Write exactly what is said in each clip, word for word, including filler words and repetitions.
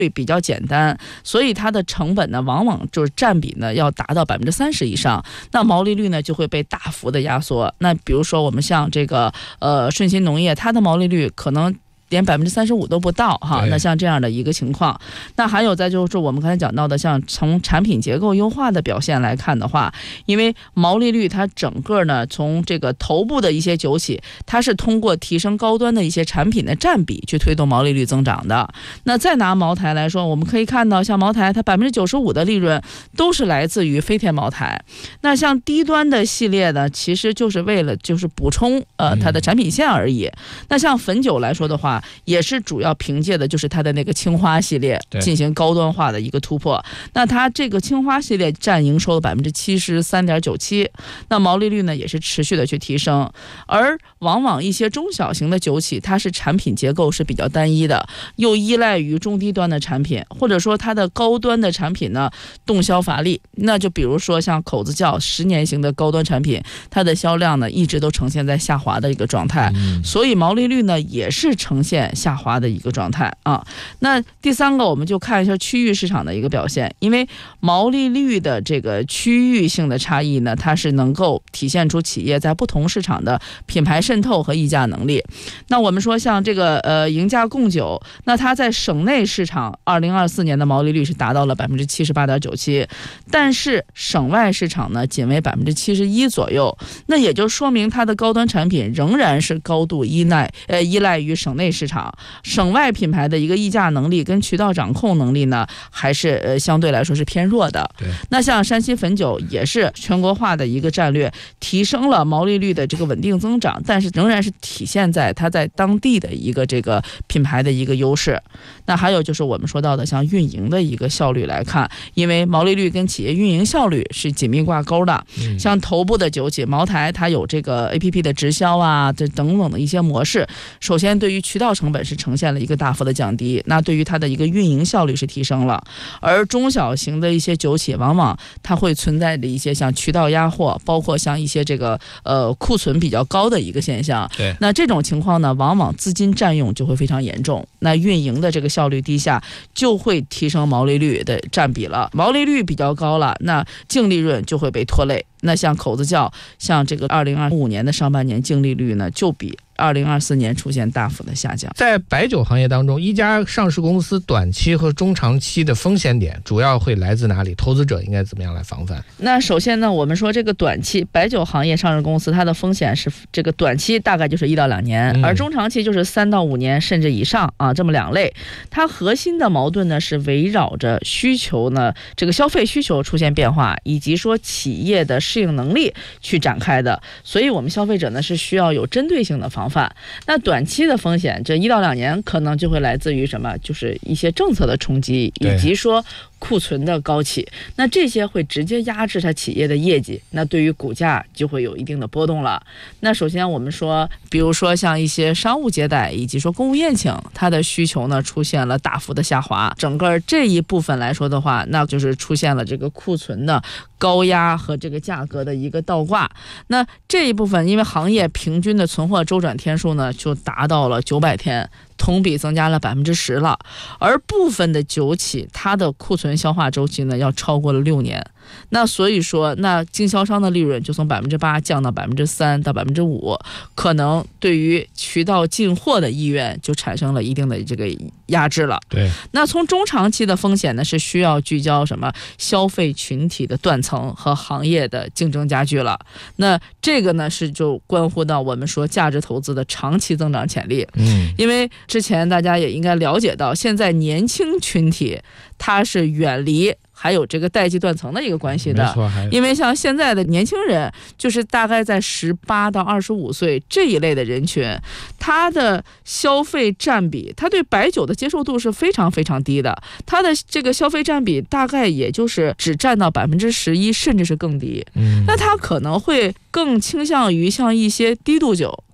比较简单，所以它的成本呢，往往就是占比呢要达到百分之三十以上，那毛利率呢就会被大幅的压缩。那比如说我们像这个呃顺鑫农业，它的毛利率可能连百分之三十五都不到哈，那像这样的一个情况，那还有再就是我们刚才讲到的，像从产品结构优化的表现来看的话，因为毛利率它整个呢从这个头部的一些酒企，它是通过提升高端的一些产品的占比去推动毛利率增长的。那再拿茅台来说，我们可以看到，像茅台它百分之九十五的利润都是来自于飞天茅台。那像低端的系列呢，其实就是为了就是补充呃它的产品线而已。那像汾酒来说的话，也是主要凭借的就是它的那个青花系列进行高端化的一个突破。那它这个青花系列占营收的百分之七十三点九七，那毛利率呢也是持续的去提升。而往往一些中小型的酒企，它是产品结构是比较单一的，又依赖于中低端的产品，或者说它的高端的产品呢动销乏力。那就比如说像口子窖十年型的高端产品，它的销量呢一直都呈现在下滑的一个状态，嗯、所以毛利率呢也是呈现下滑的一个状态啊。那第三个，我们就看一下区域市场的一个表现，因为毛利率的这个区域性的差异呢，它是能够体现出企业在不同市场的品牌渗透和议价能力。那我们说像这个呃赢家贡酒，那它在省内市场二零二四年的毛利率是达到了百分之七十八点九七，但是省外市场呢仅为百分之七十一左右。那也就说明它的高端产品仍然是高度依赖呃依赖于省内市场。省外品牌的一个议价能力跟渠道掌控能力呢，还是呃相对来说是偏弱的。 对， 那像山西汾酒也是全国化的一个战略，提升了毛利率的这个稳定增长，但是仍然是体现在它在当地的一个这个品牌的一个优势。那还有就是我们说到的像运营的一个效率来看，因为毛利率跟企业运营效率是紧密挂钩的。嗯、像头部的酒企茅台，它有这个 A P P 的直销啊，这等等的一些模式。首先对于渠道成本是呈现了一个大幅的降低，那对于它的一个运营效率是提升了。而中小型的一些酒企，往往它会存在着一些像渠道压货，包括像一些这个呃库存比较高的一个现象。 对， 那这种情况呢，往往资金占用就会非常严重，那运营的这个效率低下，就会提升毛利率的占比了。毛利率比较高了，那净利润就会被拖累。那像口子窖，像这个二零二五年的上半年净利率呢，就比二零二四年出现大幅的下降。 在白酒行业当中，一家上市公司短期和中长期的风险点主要会来自哪里？投资者应该怎么样来防范？ 那首先呢，我们说这个短期白酒行业上市公司，它的风险是这个短期大概就是一到两年，嗯、而中长期就是三到五年甚至以上啊，这么两类。它核心的矛盾呢是围绕着需求呢，这个消费需求出现变化，以及说企业的适应能力去展开的。所以我们消费者呢是需要有针对性的防范。那短期的风险，这一到两年可能就会来自于什么？就是一些政策的冲击，以及说库存的高企，那这些会直接压制它企业的业绩，那对于股价就会有一定的波动了。那首先我们说，比如说像一些商务接待以及说公务宴请，它的需求呢出现了大幅的下滑，整个这一部分来说的话，那就是出现了这个库存的高压和这个价格的一个倒挂。那这一部分因为行业平均的存货周转天数呢就达到了九百天，同比增加了百分之十了，而部分的酒企它的库存消化周期呢要超过了六年，那所以说那经销商的利润就从百分之八降到百分之三到百分之五，可能对于渠道进货的意愿就产生了一定的这个压制了。 对， 那从中长期的风险呢是需要聚焦什么？消费群体的断层和行业的竞争加剧了。那这个呢是就关乎到我们说价值投资的长期增长潜力。嗯，因为之前大家也应该了解到，现在年轻群体它是远离还有这个代际断层的一个关系的。因为像现在的年轻人，就是大概在十八到二十五岁这一类的人群，他的消费占比，他对白酒的接受度是非常非常低的，他的这个消费占比大概也就是只占到百分之十一，甚至是更低。嗯，那他可能会更倾向于像一些低度酒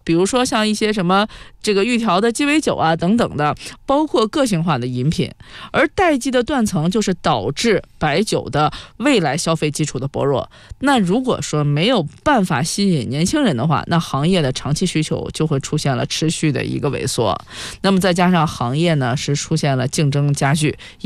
比如说像一些什么这个预调的鸡尾酒啊等等的，包括个性化的饮品。而代际的断层就是导致白酒的未来消费基础的薄弱。那如果说没有办法吸引年轻人的话，那行业的长期需求就会出现了持续的一个萎缩。那么再加上行业呢是出现了竞争加剧，